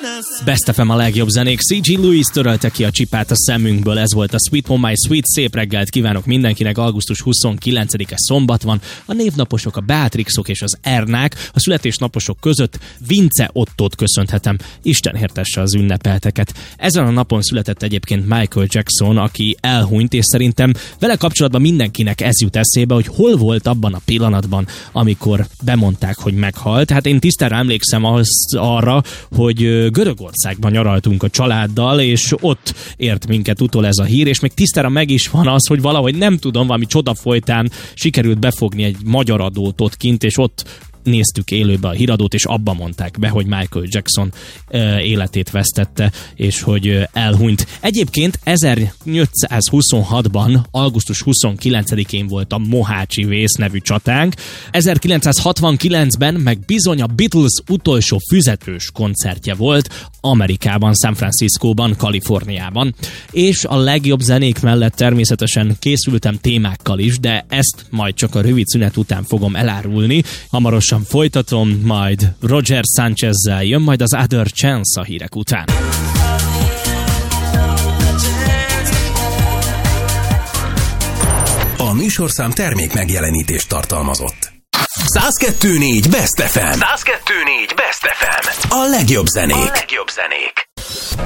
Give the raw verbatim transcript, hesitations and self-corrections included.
Best ef em a legjobb zenék. cé gé Lewis törölte ki a csipát a szemünkből, ez volt a Sweet Home My Sweet. Szép reggelt kívánok mindenkinek, augusztus huszonkilencedike szombat van. A névnaposok, a Beatrixok és az Ernák, a születésnaposok között Vince Ottót köszönhetem. Isten értesse az ünnepelteket. Ezen a napon született egyébként Michael Jackson, aki elhunyt, és szerintem vele kapcsolatban mindenkinek ez jut eszébe, hogy hol volt abban a pillanatban, amikor bemondták, hogy meghalt. Hát én tisztára emlékszem az, arra, hogy Görögországban nyaraltunk a családdal, és ott ért minket utol ez a hír, és még tisztára meg is van az, hogy valahogy nem tudom, valami csoda folytán sikerült befogni egy magyar adót ott kint, és ott néztük élőbe a híradót, és abban mondták be, hogy Michael Jackson uh, életét vesztette, és hogy uh, elhunyt. Egyébként ezernyolcszázhuszonhatban, augusztus huszonkilencedikén volt a Mohácsi Vész nevű csatánk. ezerkilencszázhatvankilencben meg bizony a Beatles utolsó füzetős koncertje volt Amerikában, San Franciscóban, Kaliforniában. És a legjobb zenék mellett természetesen készültem témákkal is, de ezt majd csak a rövid szünet után fogom elárulni. Hamarosan folytatom, majd Roger Sanchezzel jön, majd az Other Chance a hírek után. A műsorszám termék megjelenítést tartalmazott. száz kettő négy Best ef em. száz kettő négy Best ef em. A legjobb zenék. A legjobb zenék.